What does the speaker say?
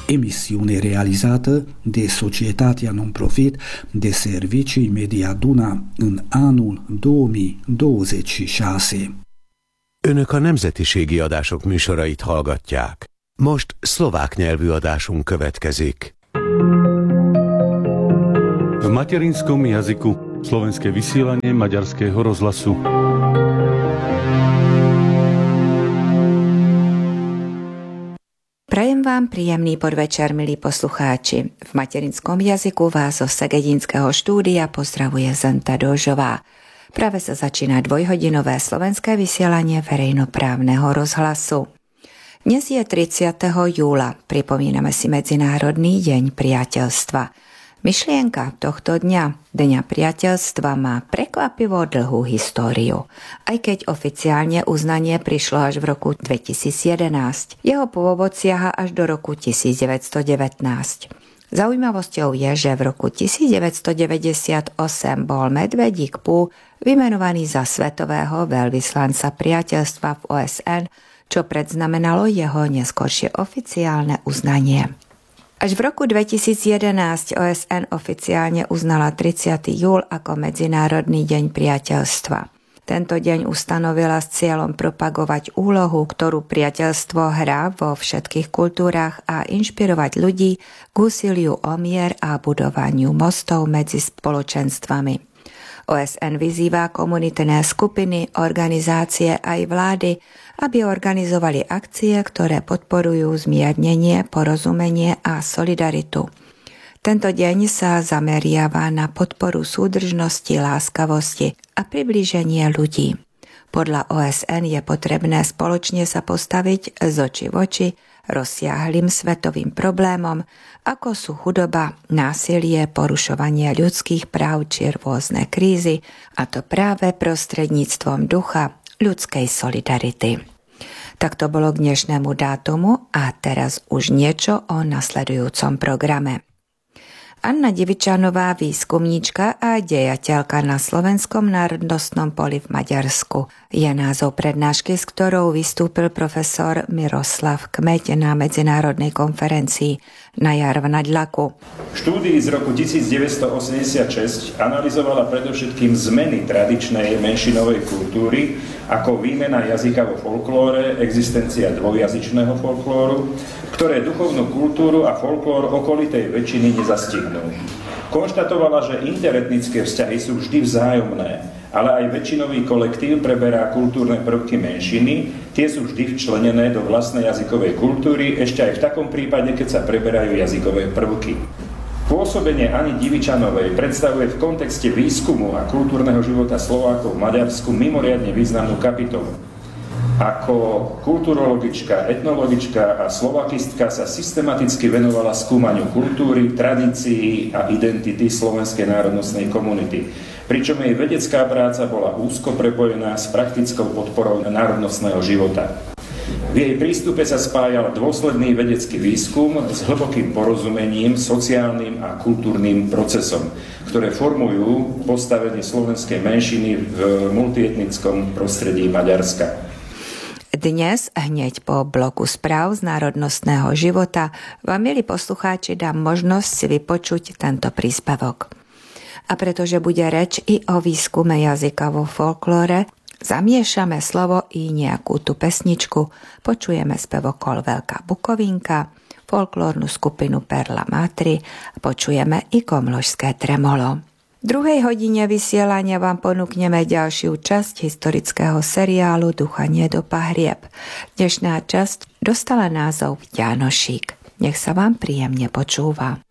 emisiune realizată de Societatea Non-Profit de Servicii Media Duna în anul 2026. Önök a nemzetiségi adások műsorait hallgatják. Most szlovák nyelvű adásunk következik. V materinskom jazyku slovenské vysielanie Maďarského rozhlasu. Prajem vám príjemný podvečer, milí poslucháči. V materinskom jazyku vás zo Segedinského štúdia pozdravuje Zenta Dožová. Práve sa začína dvojhodinové slovenské vysielanie verejnoprávneho rozhlasu. Dnes je 30. júla, pripomíname si Medzinárodný deň priateľstva. Myšlienka tohto Dňa priateľstva, má prekvapivo dlhú históriu. Aj keď oficiálne uznanie prišlo až v roku 2011, jeho pôvod siaha až do roku 1919. Zaujímavosťou je, že v roku 1998 bol Medvedík Pú vymenovaný za svetového veľvyslanca priateľstva v OSN, čo predznamenalo jeho neskoršie oficiálne uznanie. Až v roku 2011 OSN oficiálne uznala 30. júl ako Medzinárodný deň priateľstva. Tento deň ustanovila s cieľom propagovať úlohu, ktorú priateľstvo hrá vo všetkých kultúrach a inšpirovať ľudí k úsiliu o mier a budovaniu mostov medzi spoločenstvami. OSN vyzýva komunitné skupiny, organizácie aj vlády, aby organizovali akcie, ktoré podporujú zmiernenie, porozumenie a solidaritu. Tento deň sa zameriava na podporu súdržnosti, láskavosti a priblíženie ľudí. Podľa OSN je potrebné spoločne sa postaviť z očí v oči rozsiahlym svetovým problémom, ako sú chudoba, násilie, porušovanie ľudských práv či rôzne krízy, a to práve prostredníctvom ducha ľudskej solidarity. Tak to bolo k dnešnému dátumu a teraz už niečo o nasledujúcom programe. Anna Divičanová, výskumníčka a dejateľka na Slovenskom národnostnom poli v Maďarsku, je názov prednášky, s ktorou vystúpil profesor Miroslav Kmeď na medzinárodnej konferencii na jar v Nadľaku. V štúdii z roku 1986 analyzovala predovšetkým zmeny tradičnej menšinovej kultúry, ako výmena jazyka vo folklóre, existencia dvojjazyčného folklóru, ktoré duchovnú kultúru a folklór okolitej väčšiny nezastihnú. Konštatovala, že interetnické vzťahy sú vždy vzájomné, ale aj väčšinový kolektív preberá kultúrne prvky menšiny, tie sú vždy včlenené do vlastnej jazykovej kultúry, ešte aj v takom prípade, keď sa preberajú jazykové prvky. Pôsobenie Ani Divičanovej predstavuje v kontexte výskumu a kultúrneho života Slovákov v Maďarsku mimoriadne významnú kapitolu. Ako kulturologička, etnologička a slovakistka sa systematicky venovala skúmaniu kultúry, tradícií a identity slovenskej národnostnej komunity. Pričom jej vedecká práca bola úzko prepojená s praktickou podporou národnostného života. V jej prístupe sa spájal dôsledný vedecký výskum s hlbokým porozumením, sociálnym a kultúrnym procesom, ktoré formujú postavenie slovenskej menšiny v multietnickom prostredí Maďarska. Dnes, hneď po bloku správ z národnostného života, vám, milí poslucháči, dám možnosť si vypočuť tento príspevok. A pretože bude reč i o výskume jazyka vo folklóre, zamiešame slovo i nejakú tú pesničku, počujeme spevokol Veľká Bukovinka, folklórnu skupinu Perla Matry a počujeme i komložské tremolo. V druhej hodine vysielania vám ponúkneme ďalšiu časť historického seriálu Duchanie do pahrieb. Dnešná časť dostala názov Jánošík. Nech sa vám príjemne počúva.